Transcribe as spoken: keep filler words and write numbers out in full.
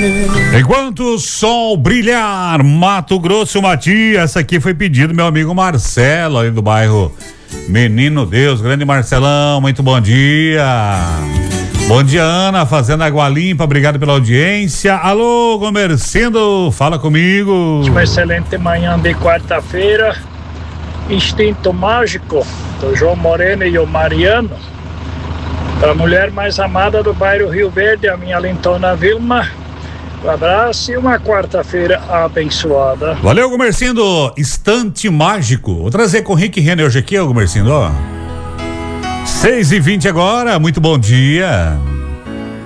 Enquanto o sol brilhar, Mato Grosso, Matias, essa aqui foi pedido meu amigo Marcelo, ali do bairro Menino Deus, grande Marcelão, muito bom dia. Bom dia, Ana, fazendo água limpa, obrigado pela audiência. Alô, Gomercindo, fala comigo. Uma excelente manhã de quarta-feira. Instinto mágico do João Moreno e o Mariano. Para a mulher mais amada do bairro Rio Verde, a minha lintona Vilma. Um abraço e uma quarta-feira abençoada. Valeu, Gomercindo. Instante mágico. Vou trazer com o Rick Renner hoje aqui, ó, Gomercindo, ó. seis e vinte agora, muito bom dia.